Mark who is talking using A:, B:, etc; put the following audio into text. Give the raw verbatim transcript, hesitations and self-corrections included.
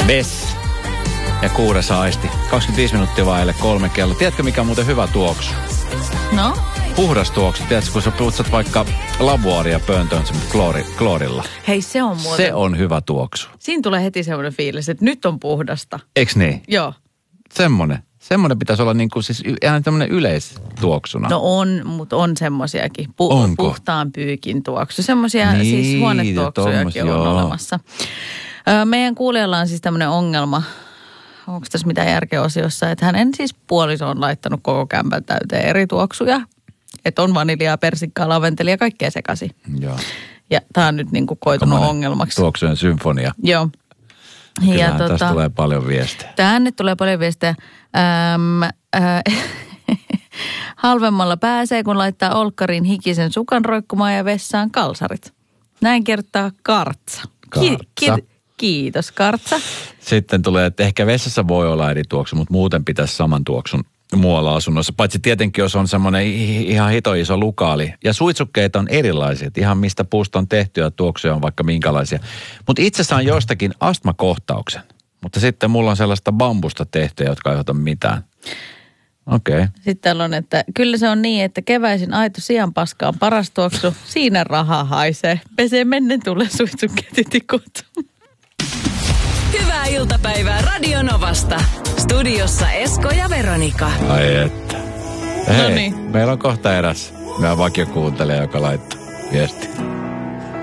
A: Vess ja kuudes aisti. kaksikymmentäviisi minuuttia vaille kolme kello. Tiedätkö, mikä on muuten hyvä tuoksu?
B: No?
A: Puhdas tuoksu. Tiedätkö, kun sä putsat vaikka lavuaaria pöntöön kloori, kloorilla.
B: Hei, se on muuten.
A: Se on hyvä tuoksu.
B: Siinä tulee heti semmoinen fiilis, että nyt on puhdasta.
A: Eiks niin?
B: Joo.
A: Semmoinen. Semmoinen pitäisi olla niin kuin siis ihan tämmöinen yleistuoksuna.
B: No on, mutta on semmoisiakin. Pu-
A: Onko?
B: Puhtaan pyykin tuoksu. Semmoisia
A: Niin,
B: siis huonetuoksujakin on
A: joo.
B: olemassa. Ö, meidän kuulijalla on siis tämmöinen ongelma. Onko tässä mitään järkeä osiossa? Että hänen siis puoliso on laittanut koko kämpän täyteen eri tuoksuja. Että on vaniljaa, persikkaa, laventelia, kaikkea sekaisin.
A: Joo.
B: Ja tämä on nyt niin kuin koitunut
A: Tommoinen
B: ongelmaksi.
A: Tuoksujen symfonia.
B: Joo.
A: Kyllähän
B: ja
A: tästä
B: tota,
A: tulee paljon viestejä.
B: tänne tulee paljon viestejä. Äm, äh, halvemmalla pääsee, kun laittaa olkkariin hikisen sukan roikkumaan ja vessaan kalsarit. Näin kertaa Kartsa. Ki-
A: Kartsa.
B: ki- kiitos Kartsa.
A: Sitten tulee, että ehkä vessassa voi olla eri tuoksu, mutta muuten pitäisi saman tuoksun muualla asunnossa. Paitsi tietenkin, jos on semmoinen ihan hito iso lukaali. Ja suitsukkeita on erilaisia, että ihan mistä puusta on tehty ja tuoksuja on vaikka minkälaisia. Mutta itse saan jostakin astmakohtauksen. Mutta sitten mulla on sellaista bambusta tehtyä, jotka ei aiheuta mitään. Okei. Okay.
B: Sitten täällä on, että kyllä se on niin, että keväisin aito sianpaska on paras tuoksu. Siinä raha haisee. Pesee mennen tulee suitsukkeet ja tikut.
C: Hyvää iltapäivää Radio Novasta. Studiossa Esko ja Veronika.
A: Ai että. Hei,
B: Noniin.
A: meillä on kohta eräs meidän vakiokuuntelija, joka laittaa viesti.